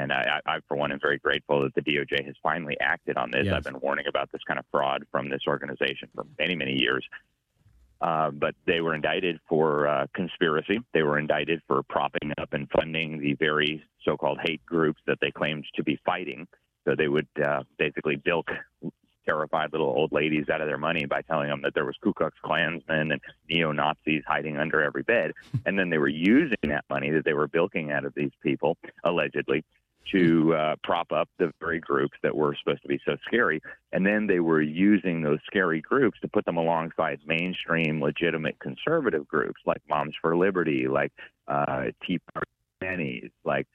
And I, for one, am very grateful that the DOJ has finally acted on this. Yes. I've been warning about this kind of fraud from this organization for many, many years. But they were indicted for conspiracy. They were indicted for propping up and funding the very so-called hate groups that they claimed to be fighting. So they would basically bilk terrified little old ladies out of their money by telling them that there was Ku Klux Klansmen and neo-Nazis hiding under every bed. And then they were using that money that they were bilking out of these people, allegedly, to prop up the very groups that were supposed to be so scary. And then they were using those scary groups to put them alongside mainstream, legitimate conservative groups like Moms for Liberty, like Tea Party Nannies, like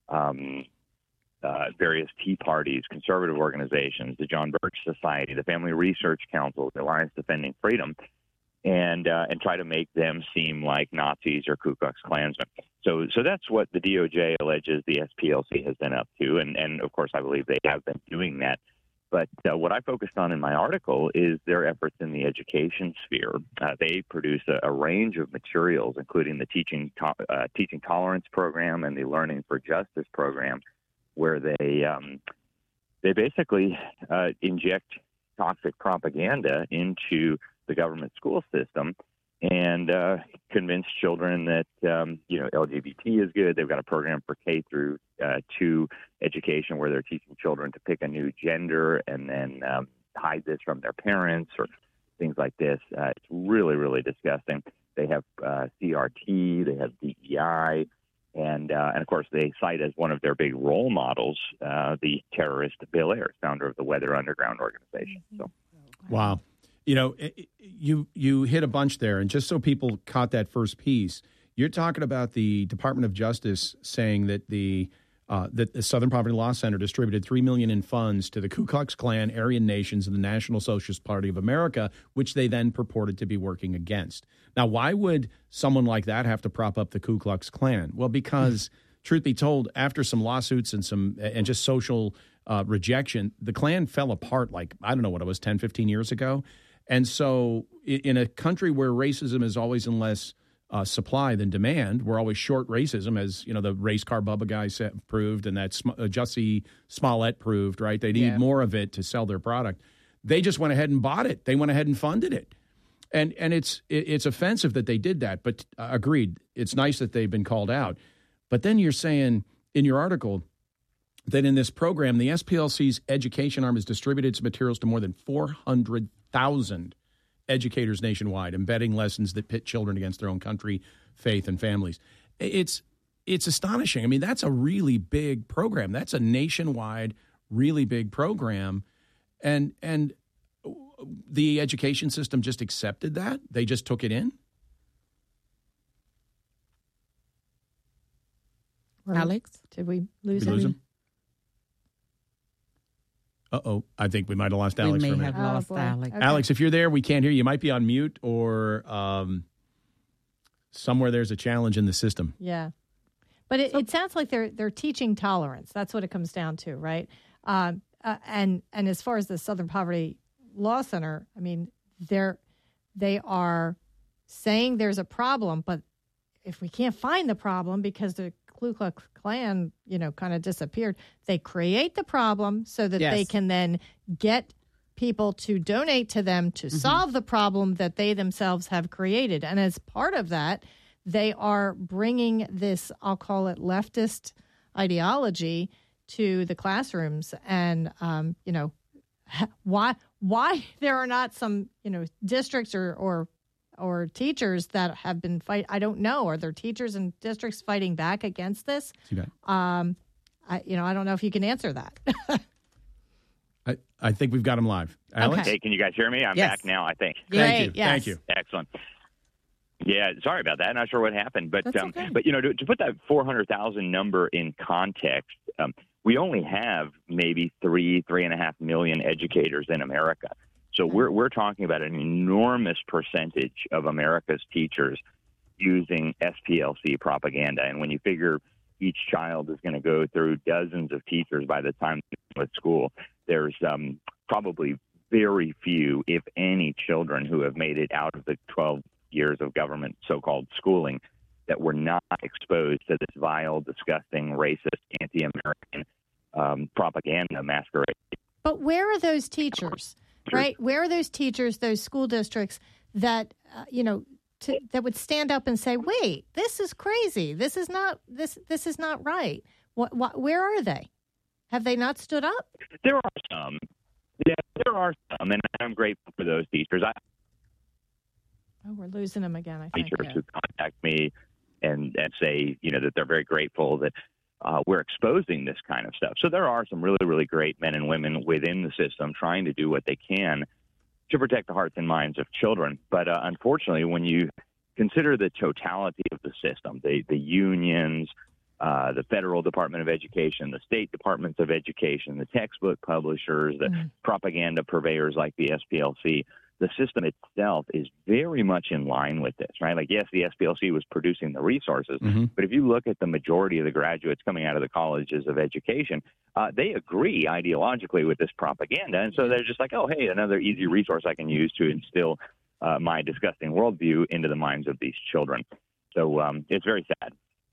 various Tea Parties, conservative organizations, the John Birch Society, the Family Research Council, the Alliance Defending Freedom, and try to make them seem like Nazis or Ku Klux Klansmen. So that's what the DOJ alleges the SPLC has been up to, and of course I believe they have been doing that. But what I focused on in my article is their efforts in the education sphere. They produce a range of materials, including the Teaching Tolerance program and the Learning for Justice program, where they basically inject toxic propaganda into the government school system and convince children that LGBT is good. They've got a program for K through 2 education where they're teaching children to pick a new gender and then hide this from their parents or things like this. It's really, really disgusting. They have CRT, they have DEI. And of course, they cite as one of their big role models the terrorist Bill Ayers, founder of the Weather Underground organization. So, wow. You hit a bunch there. And just so people caught that first piece, you're talking about the Department of Justice saying that the Southern Poverty Law Center distributed $3 million in funds to the Ku Klux Klan, Aryan Nations, and the National Socialist Party of America, which they then purported to be working against. Now, why would someone like that have to prop up the Ku Klux Klan? Well, because, truth be told, after some lawsuits and just social rejection, the Klan fell apart like, I don't know what it was, 10, 15 years ago. And so in a country where racism is always in less supply than demand, we're always short racism, as the race car Bubba guy proved, and that Jussie Smollett proved, right? They need more of it to sell their product. They just went ahead and bought it. They went ahead and funded it. And it's offensive that they did that, but agreed, it's nice that they've been called out. But then you're saying in your article that in this program, the SPLC's education arm has distributed its materials to more than 400,000 educators nationwide, embedding lessons that pit children against their own country, faith, and families. It's astonishing. I mean, that's a really big program. That's a nationwide, really big program. And the education system just accepted that? They just took it in? Alex, did we lose him? Uh-oh. I think we might have lost Alex for a minute. We may have lost Alex. Okay. Alex, if you're there, we can't hear you. You might be on mute or somewhere there's a challenge in the system. Yeah. But it sounds like they're teaching tolerance. That's what it comes down to, right? And as far as the Southern Poverty Law Center, I mean, they are saying there's a problem, but if we can't find the problem because the Ku Klux Klan, kind of disappeared, they create the problem so that they can then get people to donate to them to solve the problem that they themselves have created. And as part of that, they are bringing this, I'll call it leftist ideology to the classrooms. And, why there are not some, districts or teachers that have been I don't know. Are there teachers and districts fighting back against this? I don't know if you can answer that. I think we've got him live. Alex? Hey, can you guys hear me? I'm back now, I think. Great. Thank you. Excellent. Yeah, sorry about that. Not sure what happened, but okay. But to put that 400,000 number in context, we only have maybe 3.5 million educators in America. So we're talking about an enormous percentage of America's teachers using SPLC propaganda. And when you figure each child is going to go through dozens of teachers by the time they're at school, there's probably very few, if any, children who have made it out of the 12 years of government so-called schooling that were not exposed to this vile, disgusting, racist, anti-American propaganda masquerade. But where are those teachers, right? Where are those teachers, those school districts that, that would stand up and say, wait, this is crazy. This is not right. Where are they? Have they not stood up? There are some. Yeah, there are some, and I'm grateful for those teachers. We're losing them again, I think. Teachers who contact me and say, that they're very grateful that we're exposing this kind of stuff. So there are some really, really great men and women within the system trying to do what they can to protect the hearts and minds of children. But unfortunately, when you consider the totality of the system, the unions, the Federal Department of Education, the state departments of education, the textbook publishers, the propaganda purveyors like the SPLC, the system itself is very much in line with this, right? Like, yes, the SPLC was producing the resources, but if you look at the majority of the graduates coming out of the colleges of education, they agree ideologically with this propaganda. And so they're just like, oh, hey, another easy resource I can use to instill my disgusting worldview into the minds of these children. So it's very sad.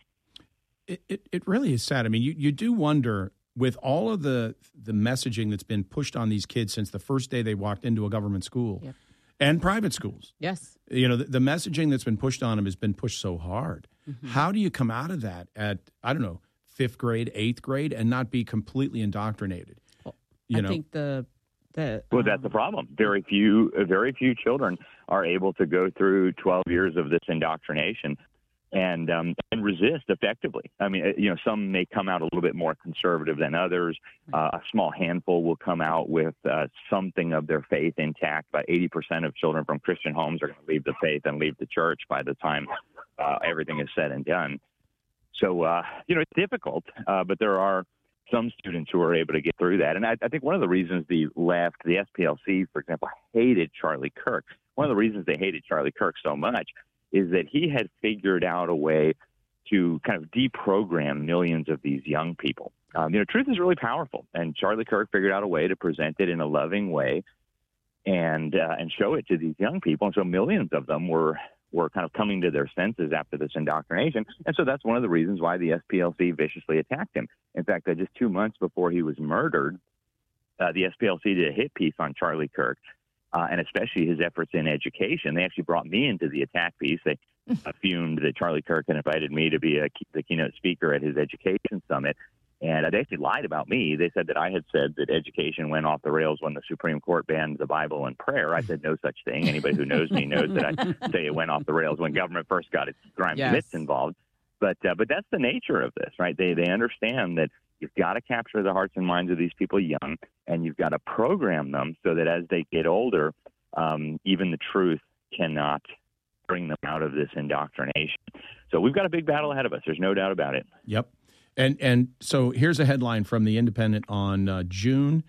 It really is sad. I mean, you do wonder, with all of the messaging that's been pushed on these kids since the first day they walked into a government school and private schools. Yes. The messaging that's been pushed on them has been pushed so hard. How do you come out of that at, I don't know, 5th grade, 8th grade, and not be completely indoctrinated? Well, I think well, that's the problem. Very few children are able to go through 12 years of this indoctrination and resist effectively. I mean, some may come out a little bit more conservative than others. A small handful will come out with something of their faith intact. About 80% of children from Christian homes are going to leave the faith and leave the church by the time everything is said and done. So, it's difficult, but there are some students who are able to get through that. And I think one of the reasons the left, the SPLC, for example, hated Charlie Kirk, one of the reasons they hated Charlie Kirk so much is that he had figured out a way to kind of deprogram millions of these young people. Truth is really powerful, and Charlie Kirk figured out a way to present it in a loving way and show it to these young people. And so millions of them were kind of coming to their senses after this indoctrination. And so that's one of the reasons why the SPLC viciously attacked him. In fact, just 2 months before he was murdered, the SPLC did a hit piece on Charlie Kirk. And especially his efforts in education. They actually brought me into the attack piece. They fumed that Charlie Kirk had invited me to be the keynote speaker at his education summit. And they actually lied about me. They said that I had said that education went off the rails when the Supreme Court banned the Bible and prayer. I said no such thing. Anybody who knows me knows that I say it went off the rails when government first got its grimy bits involved. But that's the nature of this, right? They understand that you've got to capture the hearts and minds of these people young, and you've got to program them so that as they get older, even the truth cannot bring them out of this indoctrination. So we've got a big battle ahead of us. There's no doubt about it. Yep. And so here's a headline from The Independent on June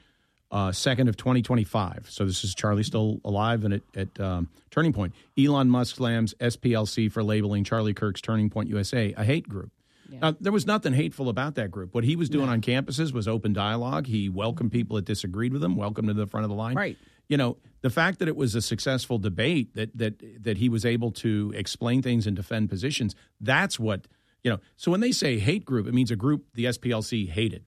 2nd of 2025. So this is Charlie still alive and at Turning Point. Elon Musk slams SPLC for labeling Charlie Kirk's Turning Point USA a hate group. Yeah. Now, there was nothing hateful about that group. What he was doing on campuses was open dialogue. He welcomed people that disagreed with him, welcomed to the front of the line. Right. The fact that it was a successful debate, that he was able to explain things and defend positions, that's what, So when they say hate group, it means a group the SPLC hated.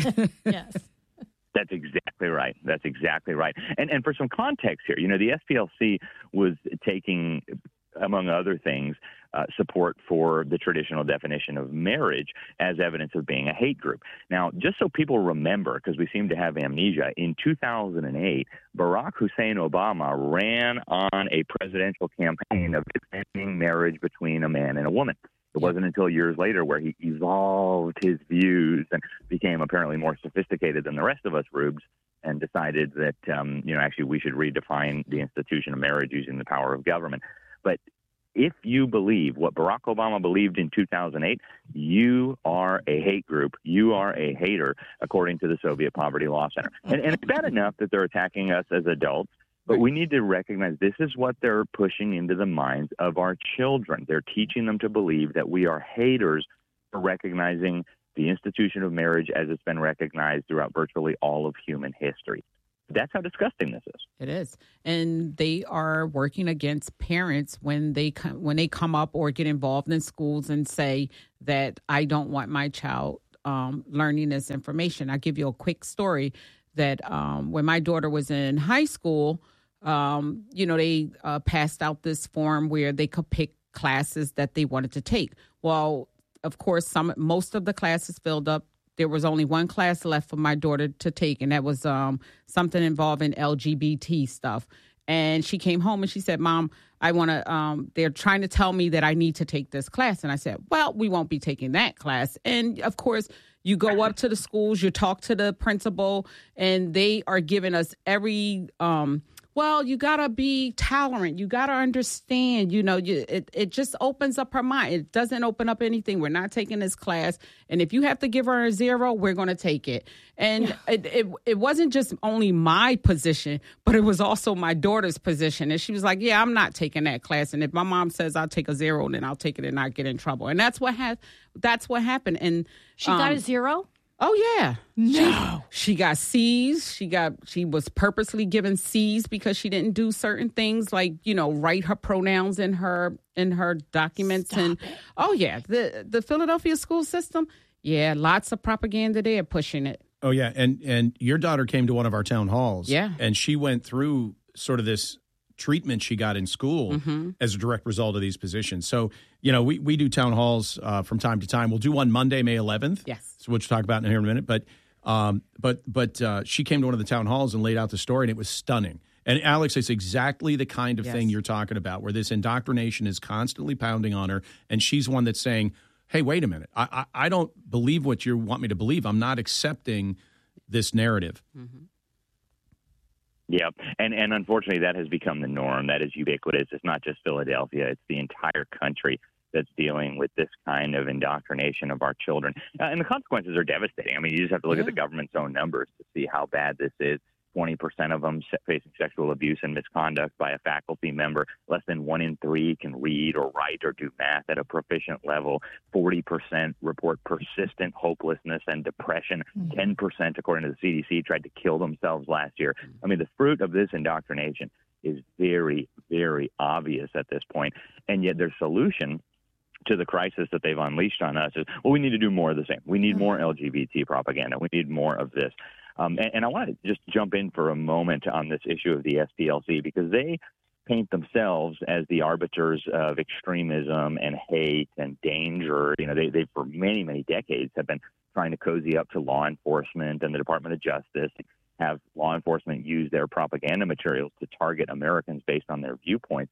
Yes. That's exactly right. That's exactly right. And for some context here, the SPLC was taking, among other things, support for the traditional definition of marriage as evidence of being a hate group. Now, just so people remember, because we seem to have amnesia, in 2008, Barack Hussein Obama ran on a presidential campaign of defending marriage between a man and a woman. It wasn't until years later where he evolved his views and became apparently more sophisticated than the rest of us rubes and decided that, actually we should redefine the institution of marriage using the power of government. But if you believe what Barack Obama believed in 2008, you are a hate group. You are a hater, according to the Soviet Poverty Law Center. And it's bad enough that they're attacking us as adults, but we need to recognize this is what they're pushing into the minds of our children. They're teaching them to believe that we are haters for recognizing the institution of marriage as it's been recognized throughout virtually all of human history. That's how disgusting this is. It is. And they are working against parents when they come up or get involved in schools and say that I don't want my child learning this information. I'll give you a quick story that when my daughter was in high school, they passed out this form where they could pick classes that they wanted to take. Well, of course, most of the classes filled up. There was only one class left for my daughter to take, and that was something involving LGBT stuff. And she came home and she said, Mom, I want to, they're trying to tell me that I need to take this class. And I said, well, we won't be taking that class. And of course, you go up to the schools, you talk to the principal, and they are giving us every, you got to be tolerant. You got to understand, it just opens up her mind. It doesn't open up anything. We're not taking this class. And if you have to give her a 0, we're going to take it. And it wasn't just only my position, but it was also my daughter's position. And she was like, yeah, I'm not taking that class. And if my mom says I'll take a 0, then I'll take it and not get in trouble. And that's what happened. And she got a 0? Oh, yeah. No. She got C's. She was purposely given C's because she didn't do certain things like, write her pronouns in her documents. Oh, yeah. The Philadelphia school system, yeah, lots of propaganda there pushing it. Oh, yeah. And your daughter came to one of our town halls. Yeah. And she went through sort of this treatment she got in school as a direct result of these positions. So, we do town halls from time to time. We'll do one Monday, May 11th. Yes. So we'll talk about it here in a minute. But she came to one of the town halls and laid out the story, and it was stunning. And Alex, it's exactly the kind of thing you're talking about, where this indoctrination is constantly pounding on her, and she's one that's saying, hey, wait a minute. I don't believe what you want me to believe. I'm not accepting this narrative. Mm-hmm. Yeah, and unfortunately that has become the norm. That is ubiquitous. It's not just Philadelphia. It's the entire country that's dealing with this kind of indoctrination of our children. And the consequences are devastating. I mean, you just have to look at the government's own numbers to see how bad this is. 20% of them facing sexual abuse and misconduct by a faculty member. Less than 1 in 3 can read or write or do math at a proficient level. 40% report persistent hopelessness and depression. 10%, according to the CDC, tried to kill themselves last year. I mean, the fruit of this indoctrination is very, very obvious at this point. And yet their solution to the crisis that they've unleashed on us is, well, we need to do more of the same. We need more LGBT propaganda. We need more of this. And I want to just jump in for a moment on this issue of the SPLC, because they paint themselves as the arbiters of extremism and hate and danger. They for many, many decades have been trying to cozy up to law enforcement and the Department of Justice, have law enforcement use their propaganda materials to target Americans based on their viewpoints.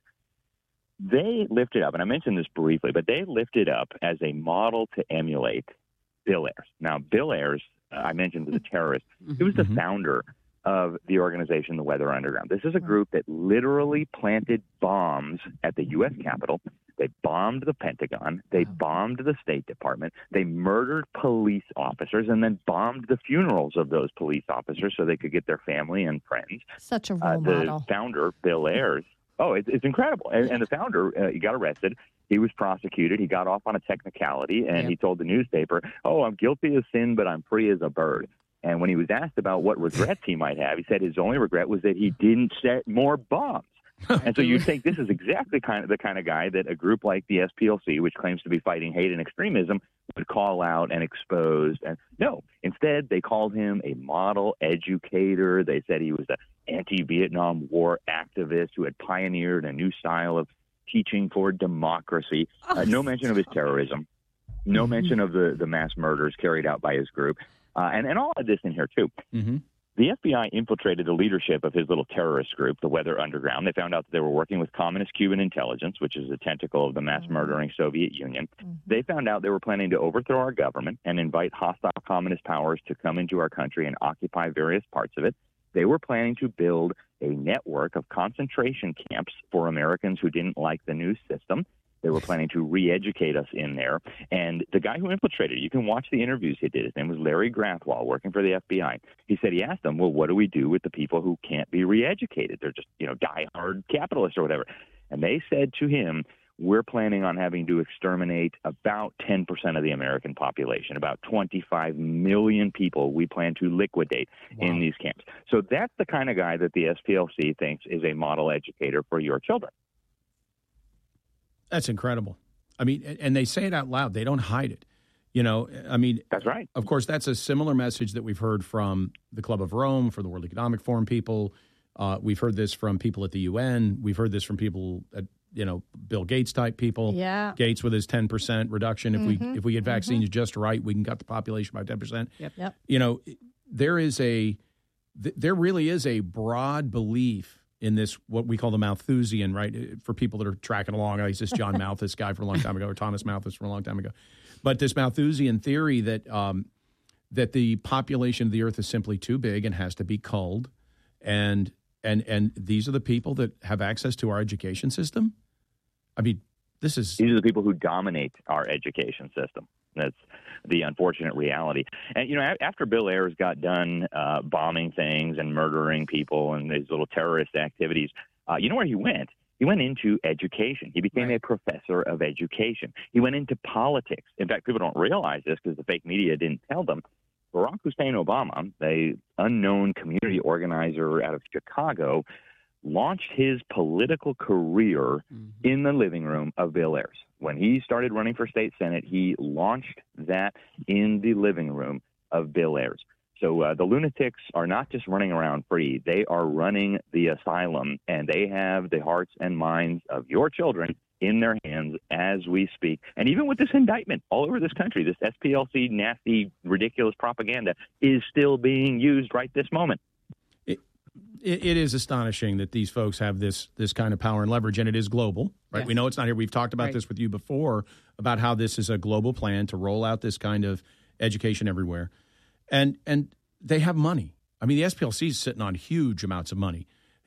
They lift it up, and I mentioned this briefly, but they lift it up as a model to emulate Bill Ayers. Now, Bill Ayers, I mentioned, was a terrorist. He was the founder of the organization, the Weather Underground. This is a group that literally planted bombs at the U.S. Capitol. They bombed the Pentagon. They bombed the State Department. They murdered police officers and then bombed the funerals of those police officers so they could get their family and friends. Such a role model. The founder, Bill Ayers, it's incredible. And the founder, he got arrested. He was prosecuted. He got off on a technicality, and he told the newspaper, I'm guilty of sin, but I'm free as a bird. And when he was asked about what regrets he might have, he said his only regret was that he didn't set more bombs. And so you'd think this is exactly the kind of guy that a group like the SPLC, which claims to be fighting hate and extremism, would call out and expose. And no, instead they called him a model educator. They said he was an anti-Vietnam War activist who had pioneered a new style of teaching for democracy. No mention of his terrorism. No mention of the mass murders carried out by his group. And all of this in here, too. The FBI infiltrated the leadership of his little terrorist group, the Weather Underground. They found out that they were working with Communist Cuban intelligence, which is a tentacle of the mass-murdering Soviet Union. They found out they were planning to overthrow our government and invite hostile communist powers to come into our country and occupy various parts of it. They were planning to build a network of concentration camps for Americans who didn't like the new system. They were planning to re-educate us in there. And the guy who infiltrated, you can watch the interviews he did. His name was Larry Grathwohl, working for the FBI. He said he asked them, well, what do we do with the people who can't be re-educated? They're just, die-hard capitalists or whatever. And they said to him, we're planning on having to exterminate about 10% of the American population, about 25 million people we plan to liquidate in these camps. So that's the kind of guy that the SPLC thinks is a model educator for your children. That's incredible. I mean, and they say it out loud. They don't hide it. You know, I mean, that's right. Of course, that's a similar message that we've heard from the Club of Rome, for the World Economic Forum people. We've heard this from people at the UN. We've heard this from people at, Bill Gates type people. Yeah. Gates with his 10% reduction. If we get vaccines just right, we can cut the population by 10%. Yep. There really is a broad belief in this, what we call the Malthusian, right? For people that are tracking along, he's this John Malthus guy from a long time ago, or Thomas Malthus from a long time ago. But this Malthusian theory that that the population of the Earth is simply too big and has to be culled, and these are the people that have access to our education system. I mean, these are the people who dominate our education system. That's the unfortunate reality. And, after Bill Ayers got done bombing things and murdering people and these little terrorist activities, you know where he went? He went into education. He became a professor of education. He went into politics. In fact, people don't realize this because the fake media didn't tell them. Barack Hussein Obama, the unknown community organizer out of Chicago, launched his political career in the living room of Bill Ayers. When he started running for state senate, he launched that in the living room of Bill Ayers. So the lunatics are not just running around free. They are running the asylum, and they have the hearts and minds of your children in their hands as we speak. And even with this indictment all over this country, this SPLC nasty, ridiculous propaganda is still being used right this moment. It is astonishing that these folks have this kind of power and leverage, and it is global, right? Yes. We know it's not here. We've talked about this with you before, about how this is a global plan to roll out this kind of education everywhere. And they have money. I mean, the SPLC is sitting on huge amounts of money.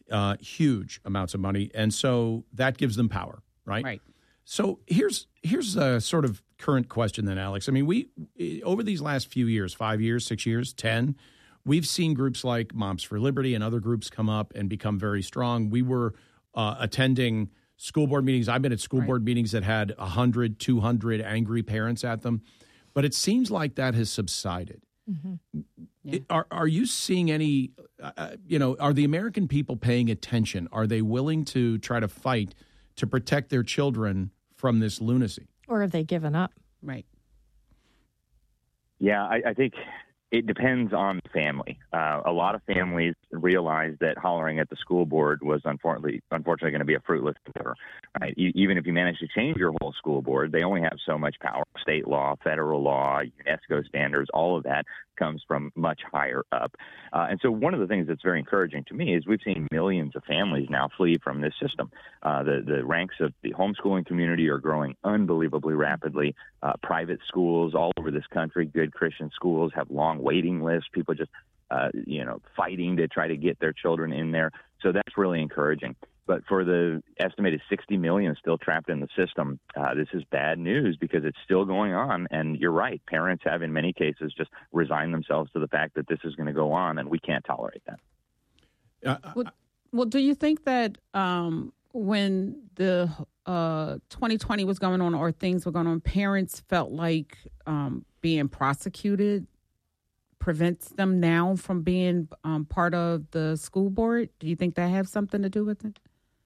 And so that gives them power, right? Right. So here's a sort of current question then, Alex. I mean, we over these last few years, 5 years, 6 years, 10, we've seen groups like Moms for Liberty and other groups come up and become very strong. We were attending school board meetings. I've been at school board meetings that had 100, 200 angry parents at them. But it seems like that has subsided. Mm-hmm. Yeah. Are you seeing any, are the American people paying attention? Are they willing to try to fight to protect their children from this lunacy? Or have they given up? Right. Yeah, I think it depends on the family. A lot of families realize that hollering at the school board was unfortunately going to be a fruitless endeavor. Right? Even if you manage to change your whole school board, they only have so much power. State law, federal law, UNESCO standards, all of that comes from much higher up. And so one of the things that's very encouraging to me is we've seen millions of families now flee from this system. The ranks of the homeschooling community are growing unbelievably rapidly. Private schools all over this country, good Christian schools, have long waiting lists. People just, fighting to try to get their children in there. So that's really encouraging. But for the estimated 60 million still trapped in the system, this is bad news because it's still going on. And you're right. Parents have, in many cases, just resigned themselves to the fact that this is going to go on, and we can't tolerate that. Well, do you think that when the 2020 was going on or things were going on, parents felt like being prosecuted prevents them now from being part of the school board? Do you think that has something to do with it?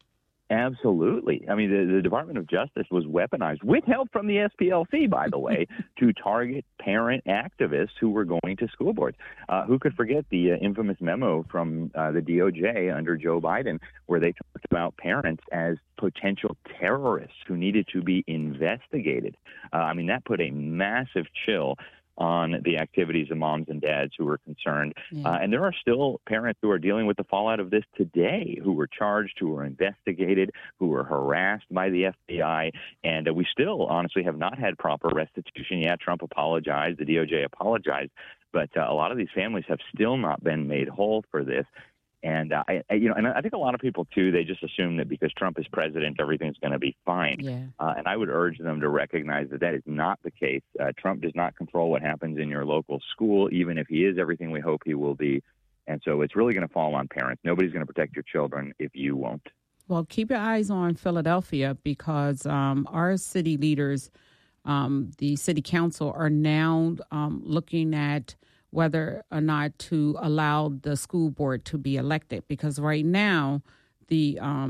Absolutely. I mean, the Department of Justice was weaponized, with help from the SPLC, by the way, to target parent activists who were going to school boards. Who could forget the infamous memo from the DOJ under Joe Biden, where they talked about parents as potential terrorists who needed to be investigated? I mean, that put a massive chill on the activities of moms and dads who were concerned. Yeah. And there are still parents who are dealing with the fallout of this today, who were charged, who were investigated, who were harassed by the FBI. And we still, honestly, have not had proper restitution. Yeah, Trump apologized, the DOJ apologized, but a lot of these families have still not been made whole for this. And I think a lot of people, too, they just assume that because Trump is president, everything's going to be fine. Yeah. And I would urge them to recognize that that is not the case. Trump does not control what happens in your local school, even if he is everything we hope he will be. And so it's really going to fall on parents. Nobody's going to protect your children if you won't. Well, keep your eyes on Philadelphia because our city leaders, the city council, are now looking at whether or not to allow the school board to be elected, because right now the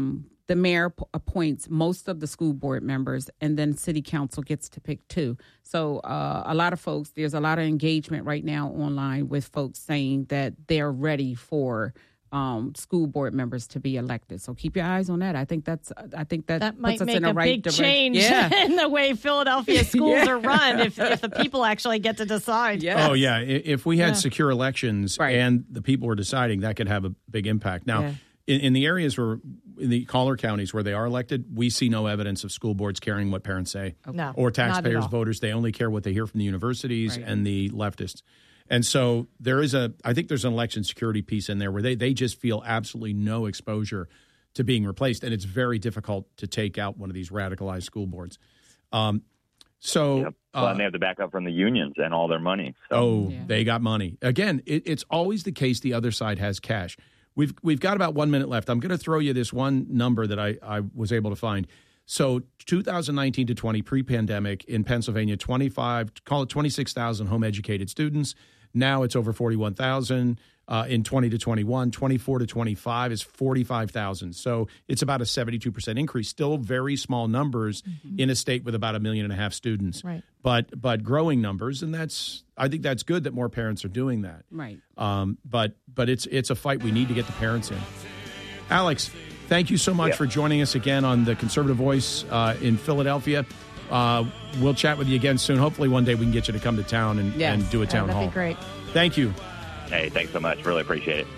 the mayor appoints most of the school board members, and then city council gets to pick 2. So a lot of folks, there's a lot of engagement right now online with folks saying that they're ready for school board members to be elected. So keep your eyes on that. I think that might puts us make in the a right big direction. change in the way Philadelphia schools are run if the people actually get to decide. Yes. Oh, yeah. If we had secure elections and the people were deciding, that could have a big impact. Now, in the areas where, in the collar counties where they are elected, we see no evidence of school boards caring what parents say. No, or not at taxpayers, all. voters. They only care what they hear from the universities and the leftists. And so I think there's an election security piece in there where they just feel absolutely no exposure to being replaced. And it's very difficult to take out one of these radicalized school boards. And they have the backup from the unions and all their money. So. They got money. Again, it's always the case the other side has cash. We've got about 1 minute left. I'm going to throw you this one number that I was able to find. So 2019 to 20, pre-pandemic in Pennsylvania, 26,000 home-educated students. Now it's over 41,000. In 20 to 21, 24 to 25 is 45,000. So it's about a 72% increase. Still very small numbers in a state with about 1.5 million students. Right. But growing numbers, and I think that's good that more parents are doing that. Right. But it's a fight we need to get the parents in. Alex, thank you so much for joining us again on the Conservative Voice in Philadelphia. We'll chat with you again soon. Hopefully one day we can get you to come to town and do a town hall. That'd be great. Thank you. Hey, thanks so much. Really appreciate it.